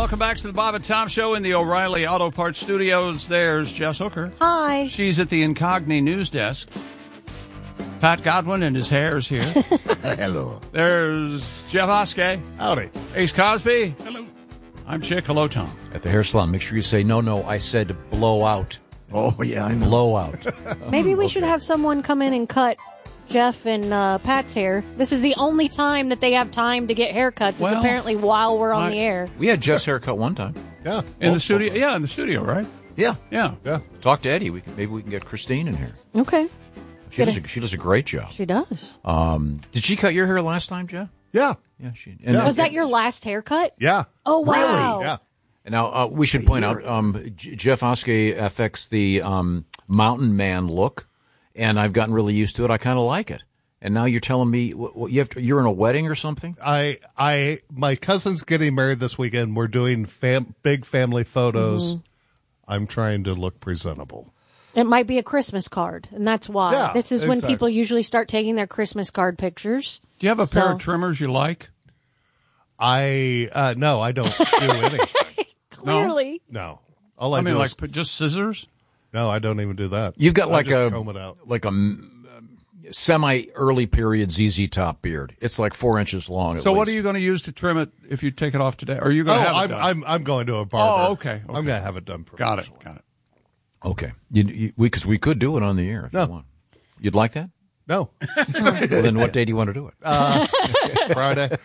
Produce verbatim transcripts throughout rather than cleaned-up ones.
welcome back to the Bob and Tom Show in the O'Reilly Auto Parts Studios. There's Jess Hooker. Hi. She's at the Incogni News Desk. Pat Godwin and his hair is here. Hello. There's Jeff Oskey. Howdy. Ace Cosby. Hello. I'm Chick. Hello, Tom. At the hair salon, make sure you say, no, no, I said blow out. Oh, yeah, I know. Blow out. Maybe we Okay. should have someone come in and cut Jeff and uh, Pat's hair. This is the only time that they have time to get haircuts. Well, is apparently while we're on I- the air. We had Jeff's haircut one time. Yeah. In Oh, the studio? Yeah, in the studio, right? Yeah. Yeah. Yeah. Talk to Eddie. We can, maybe we can get Christine in here. Okay. She does, a, she does a great job. She does. Um, did she cut your hair last time, Jeff? Yeah. Yeah, she. And Was that your last haircut? Yeah. Oh, wow. Yeah. And now uh, we should point out, um, J- Jeff Oskey affects the um, mountain man look, and I've gotten really used to it. I kind of like it. And now you're telling me what, what, you have to, you're in a wedding or something? I, I, my cousin's getting married this weekend. We're doing fam- big family photos. Mm-hmm. I'm trying to look presentable. It might be a Christmas card, and that's why. Yeah, this is when exactly. people usually start taking their Christmas card pictures. Do you have a pair So- of trimmers you like? I, uh, no, I don't do anything. Clearly. No. All I, I mean, do like is, p- just scissors? no, I don't even do that. You've got I like just a comb it out. like a um, semi early period Z Z Top beard. It's like four inches long. At So what are least. you going to use to trim it if you take it off today? Or are you Oh, going to have it I'm, done? I'm, I'm going to a barber. Oh, okay, okay. I'm going to have it done Got it. professionally. Got it. Okay, you, you, we because we could do it on the air if No. you want. You'd like that? No. Well, then what day do you want to do it? Uh, Friday.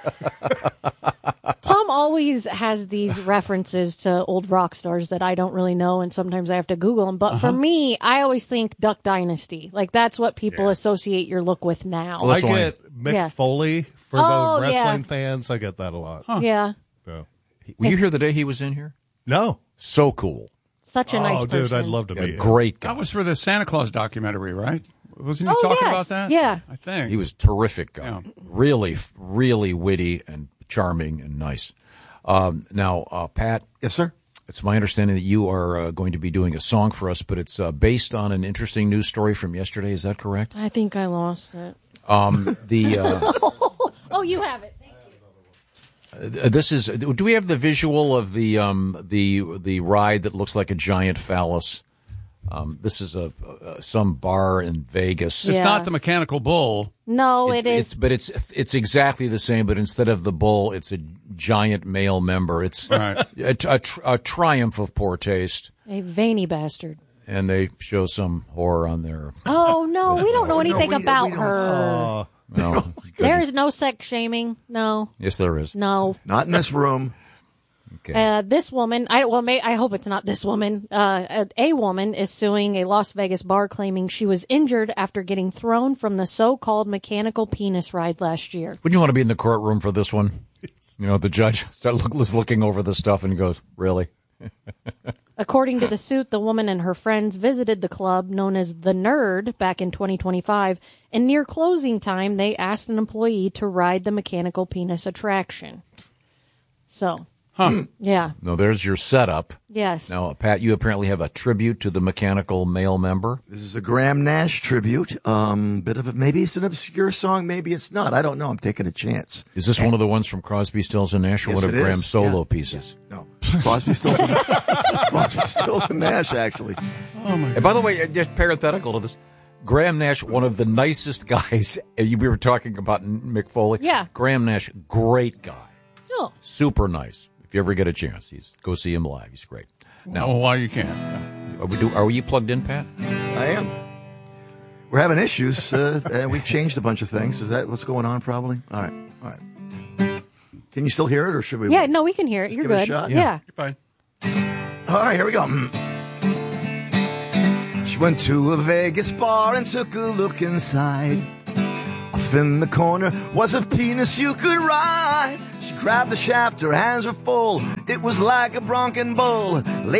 Tom always has these references to old rock stars that I don't really know, and sometimes I have to Google them. But Uh-huh. for me, I always think Duck Dynasty. Like, that's what people associate your look with now. Well, I that's why- get Mick Yeah. Foley for Oh, the yeah. wrestling fans. I get that a lot. Yeah. So. Were you here the day he was in here? No. So cool. Such a nice Oh, person. dude, I'd love to A meet him. great guy. That was for the Santa Claus documentary, right? Wasn't he Oh, talking yes. about that? Yeah. I think. He was a terrific guy. Yeah. Really, really witty and charming and nice. Um, now, uh, Pat, Yes, sir. it's my understanding that you are uh, going to be doing a song for us, but it's uh, based on an interesting news story from yesterday. Is that correct? I think I lost it. Um, the uh, Oh, you have it. Thank you. uh, this is. Do we have the visual of the um, the the ride that looks like a giant phallus? Um, this is a, a some bar in Vegas. It's Yeah. not the mechanical bull. No, It- it It's, is. but it's it's exactly the same. But instead of the bull, it's a giant male member. It's Right. a, a, tr- a triumph of poor taste. A veiny bastard. And they show some horror on there. Oh, no, we don't know anything we- we about don't her. No, There is no sex shaming. No, yes, there is. no. Not in this room. Okay. Uh, this woman, I well, may, I hope it's not this woman. Uh, a, a woman is suing a Las Vegas bar, claiming she was injured after getting thrown from the so-called mechanical penis ride last year. Wouldn't you want to be in the courtroom for this one? You know, the judge start look, was looking over the stuff and goes, "Really?" According to the suit, the woman and her friends visited the club known as The Nerd back in twenty twenty-five, and near closing time, they asked an employee to ride the mechanical penis attraction. So, Huh. yeah, No, there's your setup. yes. Now, Pat, you apparently have a tribute to the mechanical male member. This is a Graham Nash tribute. Um, bit of a, maybe it's an obscure song, maybe it's not. I don't know. I'm taking a chance. Is this one of the ones from Crosby, Stills and Nash, or Yes, one of it Graham's is. solo Yeah. pieces? No, Crosby, Stills, and, Crosby, Stills, and Nash. Actually, And by the way, uh, just parenthetical to this, Graham Nash, one of the nicest guys. uh, We were talking about Mick Foley. Yeah. Graham Nash, great guy, Oh, super nice. If you ever get a chance, he's go see him live. He's great. Now, Oh, while you can. Yeah. are, we do, are you plugged in, Pat? I am. We're having issues, uh, and we changed a bunch of things. Is that what's going on? Probably. All right. All right. Can you still hear it, or should we? yeah, no, we can hear it. You're give it a good. shot? Yeah. You're fine. All right, here we go. She went to a Vegas bar and took a look inside. Off in the corner was a penis you could ride. She grabbed the shaft, her hands were full. It was like a bronco bull.